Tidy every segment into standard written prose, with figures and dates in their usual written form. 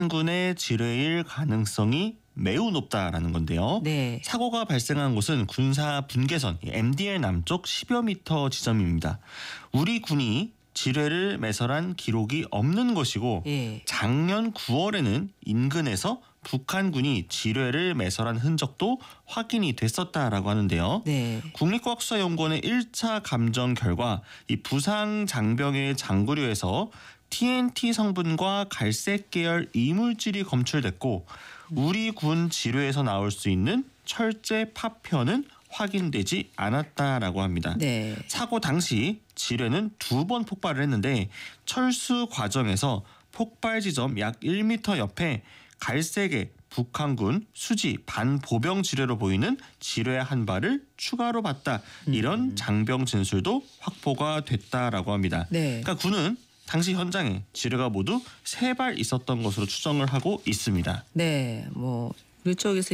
군의 지뢰일 가능성이 매우 높다라는 건데요. 네. 사고가 발생한 곳은 군사 분계선 MDL 남쪽 10여 미터 지점입니다. 우리 군이 지뢰를 매설한 기록이 없는 것이고 예. 작년 9월에는 인근에서 북한군이 지뢰를 매설한 흔적도 확인이 됐었다라고 하는데요. 네. 국립과학수사연구원의 1차 감정 결과 이 부상 장병의 장구류에서 TNT 성분과 갈색 계열 이물질이 검출됐고 우리 군 지뢰에서 나올 수 있는 철제 파편은 확인되지 않았다라고 합니다. 네. 사고 당시 지뢰는 2번 폭발을 했는데 철수 과정에서 폭발 지점 약 1m 옆에 갈색의 북한군 수지 반보병 지뢰로 보이는 지뢰 한 발을 추가로 봤다. 이런 장병 진술도 확보가 됐다라고 합니다. 네. 그러니까 군은 당시 현장에 지뢰가 모두 3발 있었던 것으로 추정을 하고 있습니다. 네. 우리 쪽에서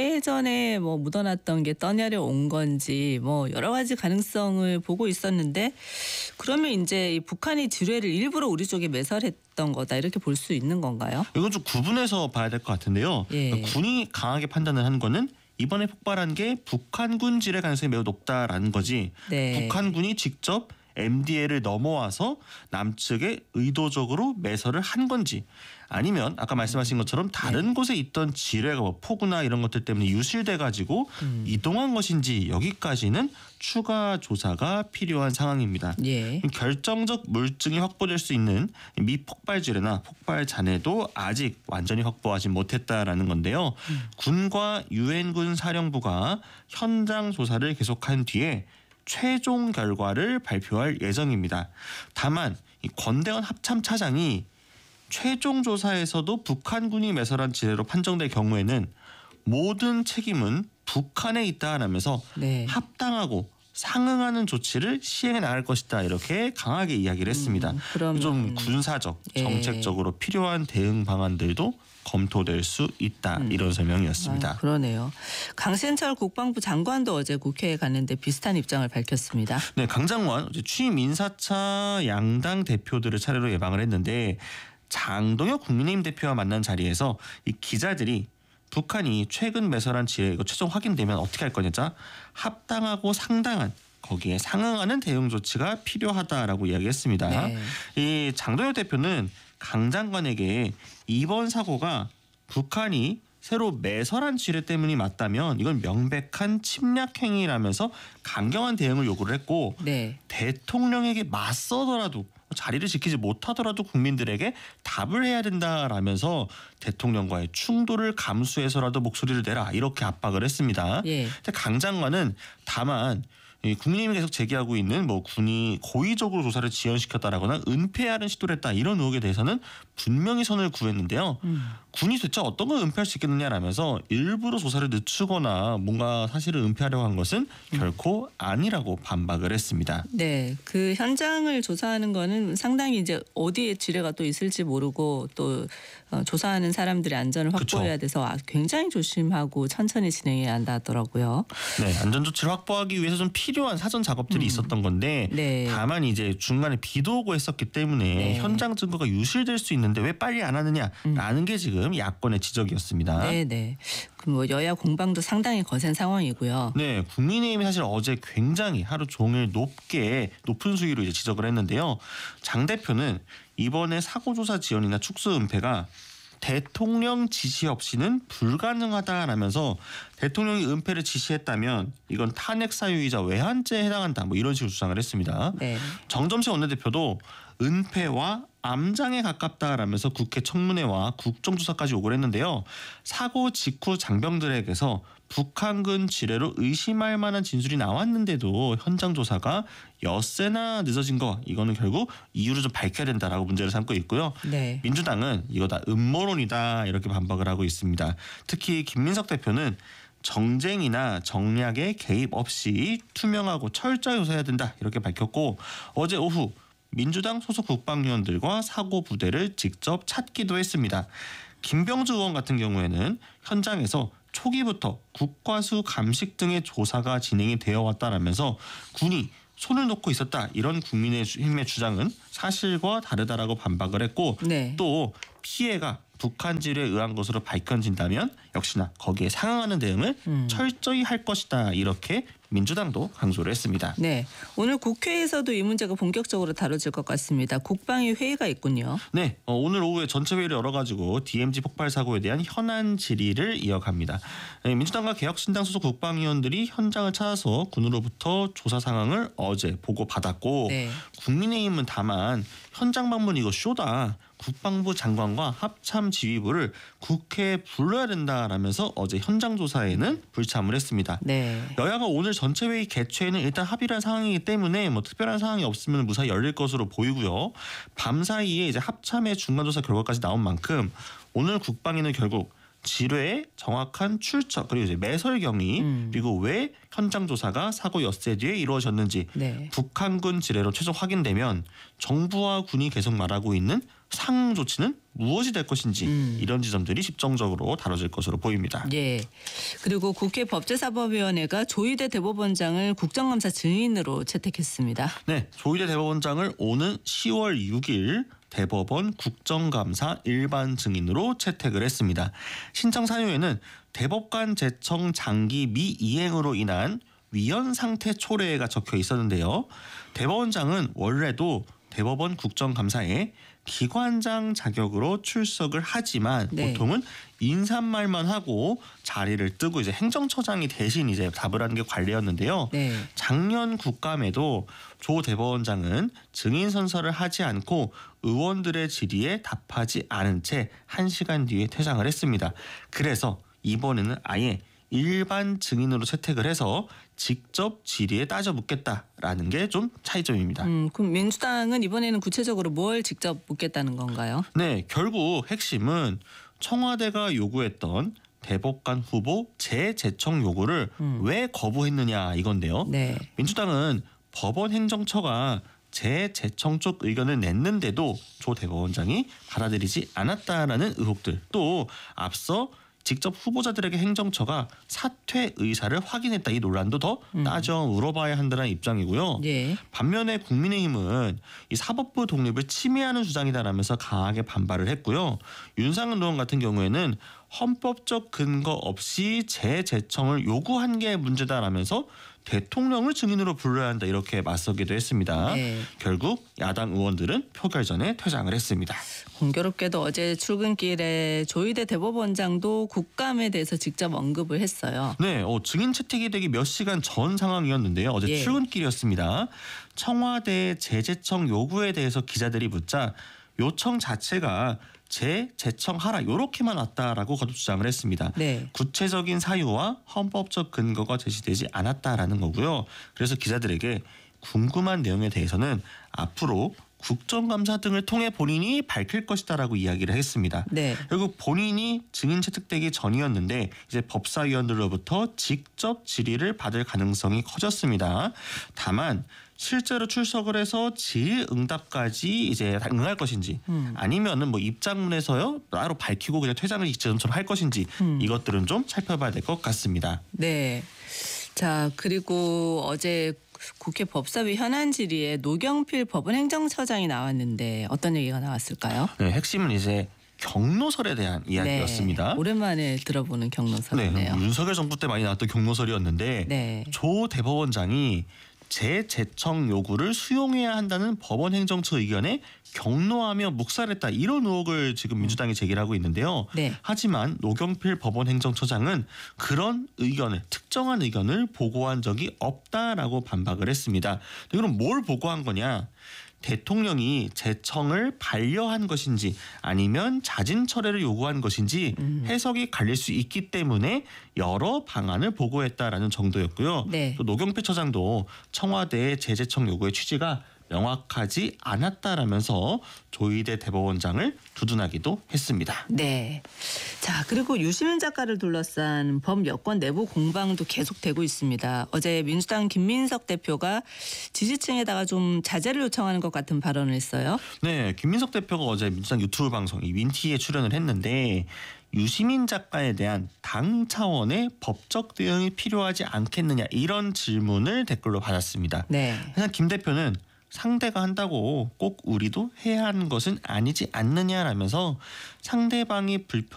예전에 묻어놨던 게 떠내려 온 건지 여러 가지 가능성을 보고 있었는데 그러면 이제 이 북한이 지뢰를 일부러 우리 쪽에 매설했던 거다 이렇게 볼 수 있는 건가요? 이건 좀 구분해서 봐야 될 것 같은데요. 예. 그러니까 군이 강하게 판단을 한 거는 이번에 폭발한 게 북한군 지뢰 가능성이 매우 높다라는 거지. 네. 북한군이 직접 MDL을 넘어와서 남측에 의도적으로 매설을 한 건지 아니면 아까 말씀하신 것처럼 다른 곳에 있던 지뢰가 폭우나 이런 것들 때문에 유실돼가지고 이동한 것인지 여기까지는 추가 조사가 필요한 상황입니다. 예. 결정적 물증이 확보될 수 있는 미폭발 지뢰나 폭발 잔해도 아직 완전히 확보하지 못했다라는 건데요. 군과 유엔군 사령부가 현장 조사를 계속한 뒤에 최종 결과를 발표할 예정입니다. 다만 이 권대원 합참차장이 최종 조사에서도 북한군이 매설한 지뢰로 판정될 경우에는 모든 책임은 북한에 있다라면서 네. 합당하고 상응하는 조치를 시행해 나갈 것이다 이렇게 강하게 이야기를 했습니다. 그러면 좀 군사적, 예. 정책적으로 필요한 대응 방안들도 검토될 수 있다 이런 설명이었습니다. 그러네요. 강신철 국방부 장관도 어제 국회에 갔는데 비슷한 입장을 밝혔습니다. 네, 강 장관 어제 취임 인사차 양당 대표들을 차례로 예방을 했는데 장동혁 국민의힘 대표와 만난 자리에서 이 기자들이 북한이 최근 매설한 지뢰 이거 최종 확인되면 어떻게 할 거냐, 합당하고 상당한 거기에 상응하는 대응 조치가 필요하다라고 이야기했습니다. 네. 이 장동혁 대표는 강 장관에게 이번 사고가 북한이 새로 매설한 지뢰 때문이 맞다면 이건 명백한 침략 행위라면서 강경한 대응을 요구를 했고 네. 대통령에게 맞서더라도 자리를 지키지 못하더라도 국민들에게 답을 해야 된다라면서 대통령과의 충돌을 감수해서라도 목소리를 내라 이렇게 압박을 했습니다. 예. 근데 강 장관은 다만 국민의힘이 계속 제기하고 있는 군이 고의적으로 조사를 지연시켰다라거나 은폐하는 시도를 했다 이런 의혹에 대해서는 분명히 선을 구했는데요. 군이 대체 어떤 걸 은폐할 수 있겠느냐라면서 일부러 조사를 늦추거나 뭔가 사실을 은폐하려고 한 것은 결코 아니라고 반박을 했습니다. 네, 그 현장을 조사하는 거는 상당히 이제 어디에 지뢰가 또 있을지 모르고 또 조사하는 사람들의 안전을 확보해야 돼서 굉장히 조심하고 천천히 진행해야 한다더라고요. 네, 안전 조치를 확보하기 위해서 좀 필요한 사전 작업들이 있었던 건데 네. 다만 이제 중간에 비도 오고 했었기 때문에 네. 현장 증거가 유실될 수 있는데 왜 빨리 안 하느냐라는 게 지금 야권의 지적이었습니다. 네. 그럼 여야 공방도 상당히 거센 상황이고요. 네, 국민의힘이 사실 어제 굉장히 하루 종일 높은 수위로 이제 지적을 했는데요. 장 대표는 이번에 사고조사 지연이나 축소 은폐가 대통령 지시 없이는 불가능하다라면서 대통령이 은폐를 지시했다면 이건 탄핵 사유이자 외환죄에 해당한다 이런 식으로 주장을 했습니다. 네. 정점식 원내대표도 은폐와 암장에 가깝다라면서 국회 청문회와 국정조사까지 요구를 했는데요. 사고 직후 장병들에게서 북한군 지뢰로 의심할 만한 진술이 나왔는데도 현장 조사가 엿새나 늦어진 거 이거는 결국 이유를 좀 밝혀야 된다라고 문제를 삼고 있고요. 네. 민주당은 이거 다 음모론이다 이렇게 반박을 하고 있습니다. 특히 김민석 대표는 정쟁이나 정략에 개입 없이 투명하고 철저히 조사해야 된다 이렇게 밝혔고 어제 오후 민주당 소속 국방위원들과 사고 부대를 직접 찾기도 했습니다. 김병주 의원 같은 경우에는 현장에서 초기부터 국과수 감식 등의 조사가 진행이 되어 왔다라면서 군이 손을 놓고 있었다. 이런 국민의힘의 주장은 사실과 다르다라고 반박을 했고 네. 또 피해가 북한 지뢰에 의한 것으로 밝혀진다면 역시나 거기에 상응하는 대응을 철저히 할 것이다. 이렇게 민주당도 강조를 했습니다. 네. 오늘 국회에서도 이 문제가 본격적으로 다뤄질 것 같습니다. 국방위 회의가 있군요. 네, 오늘 오후에 전체 회의를 열어가지고 DMZ 폭발 사고에 대한 현안 질의를 이어갑니다. 민주당과 개혁신당 소속 국방위원들이 현장을 찾아서 군으로부터 조사 상황을 어제 보고받았고 네. 국민의힘은 다만 현장 방문 이거 쇼다. 국방부 장관과 합참 지휘부를 국회에 불러야 된다라면서 어제 현장 조사에는 불참을 했습니다. 네. 여야가 오늘 전체 회의 개최에는 일단 합의를 한 상황이기 때문에 뭐 특별한 상황이 없으면 무사히 열릴 것으로 보이고요. 밤 사이에 이제 합참의 중간 조사 결과까지 나온 만큼 오늘 국방위는 결국 지뢰의 정확한 출처 그리고 이제 매설 경위 그리고 왜 현장 조사가 사고 엿새 뒤에 이루어졌는지 네. 북한군 지뢰로 최종 확인되면 정부와 군이 계속 말하고 있는 상응 조치는 무엇이 될 것인지 이런 지점들이 집중적으로 다뤄질 것으로 보입니다. 예. 그리고 국회 법제사법위원회가 조희대 대법원장을 국정감사 증인으로 채택했습니다. 네, 조희대 대법원장을 오는 10월 6일 대법원 국정감사 일반 증인으로 채택을 했습니다. 신청 사유에는 대법관 제청 장기 미이행으로 인한 위헌 상태 초래가 적혀 있었는데요. 대법원장은 원래도 대법원 국정감사에 기관장 자격으로 출석을 하지만 네. 보통은 인사말만 하고 자리를 뜨고 이제 행정처장이 대신 이제 답을 하는 게 관례였는데요. 네. 작년 국감에도 조 대법원장은 증인 선서를 하지 않고 의원들의 질의에 답하지 않은 채 1시간 뒤에 퇴장을 했습니다. 그래서 이번에는 아예 일반 증인으로 채택을 해서 직접 질의에 따져 묻겠다라는 게 좀 차이점입니다. 그럼 민주당은 이번에는 구체적으로 뭘 직접 묻겠다는 건가요? 네, 결국 핵심은 청와대가 요구했던 대법관 후보 재제청 요구를 왜 거부했느냐 이건데요. 네. 민주당은 법원 행정처가 재제청 쪽 의견을 냈는데도 조 대법원장이 받아들이지 않았다라는 의혹들 또 앞서 직접 후보자들에게 행정처가 사퇴 의사를 확인했다 이 논란도 더 따져 물어봐야 한다는 입장이고요. 예. 반면에 국민의힘은 이 사법부 독립을 침해하는 주장이다라면서 강하게 반발을 했고요. 윤상현 의원 같은 경우에는 헌법적 근거 없이 재제청을 요구한 게 문제다라면서 대통령을 증인으로 불러야 한다 이렇게 맞서기도 했습니다. 네. 결국 야당 의원들은 표결 전에 퇴장을 했습니다. 공교롭게도 어제 출근길에 조희대 대법원장도 국감에 대해서 직접 언급을 했어요. 네, 증인 채택이 되기 몇 시간 전 상황이었는데요. 어제 예. 출근길이었습니다. 청와대 재제청 요구에 대해서 기자들이 묻자 요청 자체가 재제청하라 이렇게만 왔다라고 거듭 주장을 했습니다. 네. 구체적인 사유와 헌법적 근거가 제시되지 않았다라는 거고요. 그래서 기자들에게 궁금한 내용에 대해서는 앞으로 국정감사 등을 통해 본인이 밝힐 것이다라고 이야기를 했습니다. 네. 결국 본인이 증인 채택되기 전이었는데 이제 법사위원들로부터 직접 질의를 받을 가능성이 커졌습니다. 다만 실제로 출석을 해서 질의응답까지 이제 응할 것인지 아니면은 뭐 입장문에서요 따로 밝히고 그냥 퇴장을 이전처럼 할 것인지 이것들은 좀 살펴봐야 될 것 같습니다. 네. 자, 그리고 어제 국회 법사위 현안 질의에 노경필 법원 행정처장이 나왔는데 어떤 얘기가 나왔을까요? 네, 핵심은 이제 경로설에 대한 이야기였습니다. 네. 오랜만에 들어보는 경로설이네요. 윤석열 정부 때 많이 나왔던 경로설이었는데 네. 조 대법원장이 재제청 요구를 수용해야 한다는 법원 행정처 의견에 경로하며 묵살했다 이런 의혹을 지금 민주당이 제기를 하고 있는데요. 네. 하지만 노경필 법원 행정처장은 그런 의견을 특정한 의견을 보고한 적이 없다라고 반박을 했습니다. 그럼 뭘 보고한 거냐? 대통령이 제청을 반려한 것인지 아니면 자진 철회를 요구한 것인지 해석이 갈릴 수 있기 때문에 여러 방안을 보고했다라는 정도였고요. 네. 또 노경필 처장도 청와대의 재제청 요구의 취지가 명확하지 않았다라면서 조희대 대법원장을 두둔하기도 했습니다. 네. 자, 그리고 유시민 작가를 둘러싼 범여권 내부 공방도 계속되고 있습니다. 어제 민주당 김민석 대표가 지지층에다가 좀 자제를 요청하는 것 같은 발언을 했어요. 네, 김민석 대표가 어제 민주당 유튜브 방송 이 윈티에 출연을 했는데 유시민 작가에 대한 당 차원의 법적 대응이 필요하지 않겠느냐 이런 질문을 댓글로 받았습니다. 네. 그냥 김 대표는 상대가 한다고 꼭 우리도 해야 하는 것은 아니지 않느냐라면서 상대방이 불편